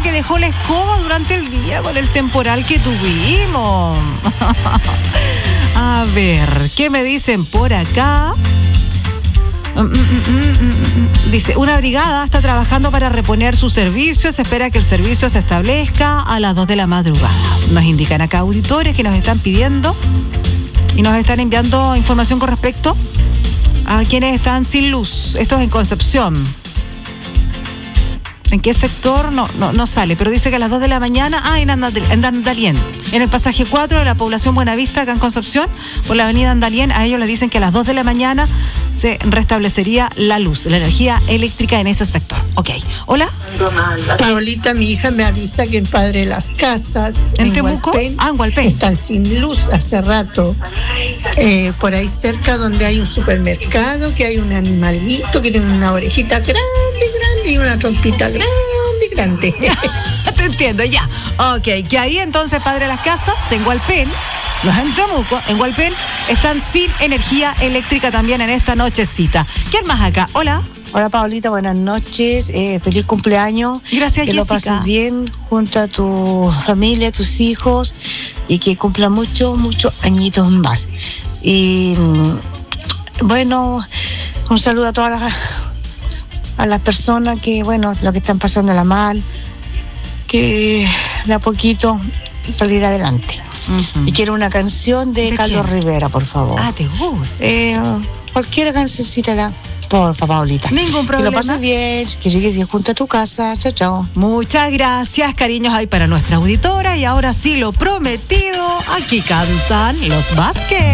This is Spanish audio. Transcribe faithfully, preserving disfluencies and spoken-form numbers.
que dejó la escoba durante el día con el temporal que tuvimos. A ver, ¿qué me dicen por acá? Dice, una brigada está trabajando para reponer su servicio. Se espera que el servicio se establezca a las dos de la madrugada. Nos indican acá auditores que nos están pidiendo y nos están enviando información con respecto a quienes están sin luz. Esto es en Concepción. ¿En qué sector? No, no, no sale, pero dice que a las dos de la mañana, ah, en, Andal, en Andalien, en el pasaje cuatro de la población Buenavista, acá en Concepción, por la avenida Andalien, a ellos les dicen que a las dos de la mañana se restablecería la luz, la energía eléctrica en ese sector. Ok, hola. Paolita, mi hija me avisa que en Padre Las Casas, ¿En, en Temuco? Hualpén, ah, en Hualpén. Están sin luz hace rato. Eh, por ahí cerca donde hay un supermercado, que hay un animalito que tiene una orejita grande, grande y una trompita grande, grande. Te entiendo, ya. Ok, que ahí entonces, Padre Las Casas, en Hualpén, no es en Temuco, en Hualpén, están sin energía eléctrica también en esta nochecita. ¿Quién más acá? Hola. Hola, Paolita, buenas noches, eh, feliz cumpleaños. Gracias, que Jessica. lo pases bien junto a tu familia, a tus hijos, y que cumpla muchos, muchos añitos más. Y bueno, un saludo a todas las, a las personas que, bueno, lo que están pasándola mal, que de a poquito salir adelante. Uh-huh. Y quiero una canción de, ¿de Carlos quién? Rivera, por favor. Ah, ¿te gusta? Eh, cualquier cancioncita da. Por Paolita. Ningún problema. Que lo pases bien, que llegues bien junto a tu casa. Chao, chao. Muchas gracias, cariños, ahí para nuestra auditora. Y ahora sí, lo prometido, aquí cantan los Vázquez.